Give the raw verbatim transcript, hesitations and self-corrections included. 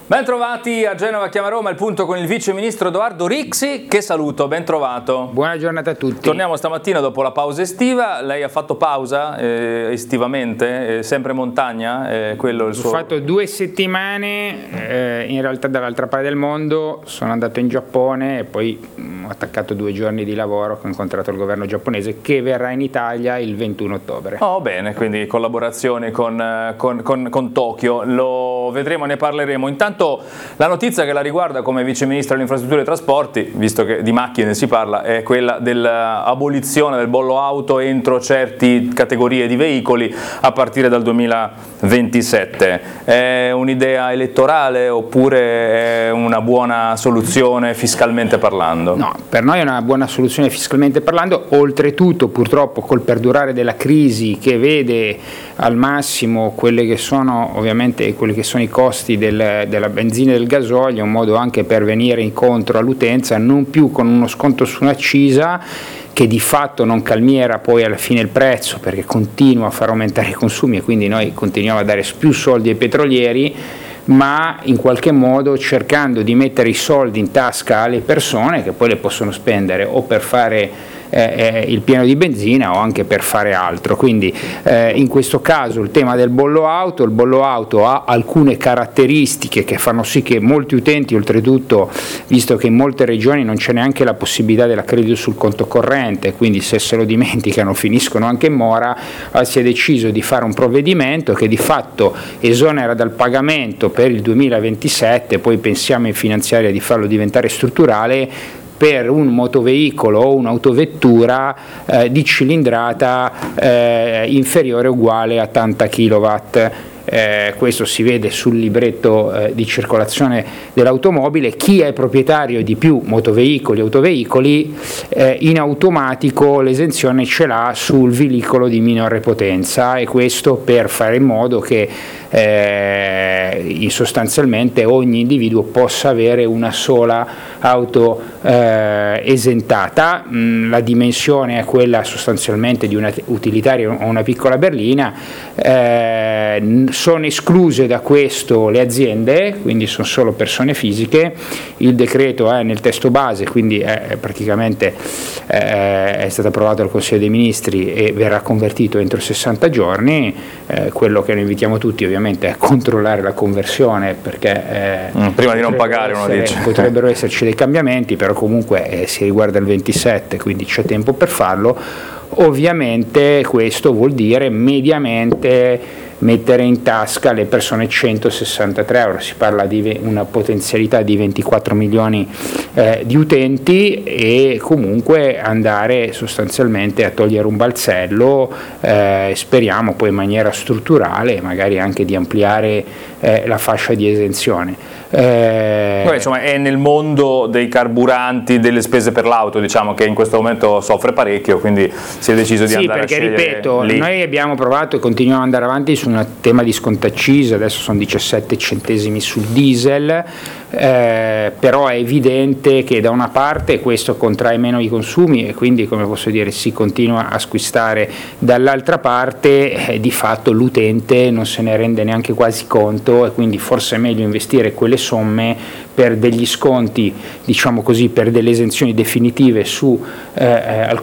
Ben trovati a Genova Chiama Roma, il punto con il vice ministro Edoardo Rixi, che saluto, ben trovato. Buona giornata a tutti. Torniamo stamattina dopo la pausa estiva, lei ha fatto pausa eh, estivamente, eh, sempre in montagna? Eh, quello il suo... Ho fatto due settimane, eh, in realtà dall'altra parte del mondo, sono andato in Giappone e poi mh, ho attaccato due giorni di lavoro, ho incontrato il governo giapponese che verrà in Italia il ventuno ottobre. Oh bene, quindi collaborazioni con, con, con, con Tokyo, lo vedremo, ne parleremo. Intanto la notizia che la riguarda come vice ministro delle infrastrutture e trasporti, visto che di macchine si parla, è quella dell'abolizione del bollo auto entro certe categorie di veicoli a partire dal duemilaventisette. È un'idea elettorale oppure è una buona soluzione fiscalmente parlando? No, per noi è una buona soluzione fiscalmente parlando, oltretutto purtroppo col perdurare della crisi che vede al massimo quelle che sono ovviamente quelli che sono i costi del, della benzina e del gasolio, è un modo anche per venire incontro all'utenza, non più con uno sconto su un'accisa che di fatto non calmiera poi alla fine il prezzo perché continua a far aumentare i consumi e quindi noi continuiamo a dare più soldi ai petrolieri, ma in qualche modo cercando di mettere i soldi in tasca alle persone che poi le possono spendere o per fare eh, il pieno di benzina o anche per fare altro. Quindi eh, in questo caso il tema del bollo auto, il bollo auto ha alcune caratteristiche che fanno sì che molti utenti, oltretutto visto che in molte regioni non c'è neanche la possibilità dell'accredito sul conto corrente, quindi se se lo dimenticano finiscono anche in mora, eh, si è deciso di fare un provvedimento che di fatto esonera dal pagamento per il duemilaventisette, poi pensiamo in finanziaria di farlo diventare strutturale per un motoveicolo o un'autovettura eh, di cilindrata eh, inferiore o uguale a ottanta chilowatt. Eh, questo si vede sul libretto eh, di circolazione dell'automobile. Chi è proprietario di più motoveicoli o autoveicoli eh, in automatico l'esenzione ce l'ha sul veicolo di minore potenza, e questo per fare in modo che eh, sostanzialmente ogni individuo possa avere una sola auto eh, esentata. Mm, la dimensione è quella sostanzialmente di una utilitaria o una piccola berlina. Eh, sono escluse da questo le aziende, quindi sono solo persone fisiche. Il decreto è nel testo base, quindi è praticamente eh, è stato approvato dal Consiglio dei Ministri e verrà convertito entro sessanta giorni. Eh, quello che noi invitiamo tutti ovviamente è a controllare la conversione, perché eh, mm, prima di non pagare essere, uno dice. potrebbero esserci dei cambiamenti, però comunque eh, si riguarda il ventisette, quindi c'è tempo per farlo. Ovviamente questo vuol dire mediamente mettere in tasca alle persone centosessantatré euro, si parla di una potenzialità di ventiquattro milioni eh, di utenti, e comunque andare sostanzialmente a togliere un balzello, eh, speriamo poi in maniera strutturale magari anche di ampliare eh, la fascia di esenzione. Eh, Beh, insomma, è nel mondo dei carburanti, delle spese per l'auto, diciamo che in questo momento soffre parecchio, quindi si è deciso di sì, andare a perché scegliere ripeto, lì. Noi abbiamo provato e continuiamo ad andare avanti su un tema di sconto accisa, adesso sono diciassette centesimi sul diesel, eh, però è evidente che da una parte questo contrae meno i consumi e quindi, come posso dire, si continua a squistare, dall'altra parte eh, di fatto l'utente non se ne rende neanche quasi conto, e quindi forse è meglio investire quelle somme per degli sconti, diciamo così, per delle esenzioni definitive su eh,